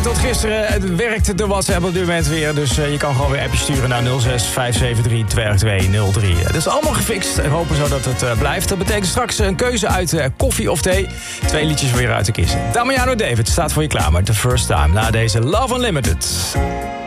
tot gisteren. Het werkte de WhatsApp op dit moment weer. Dus je kan gewoon weer appjes sturen naar 06 573 2203. Het is allemaal gefixt. We hopen zo dat het blijft. Dat betekent straks een keuze uit koffie of thee. 2 liedjes weer uit te kiezen. Damiano David staat voor je klaar met The First Time. Na deze Love Unlimited.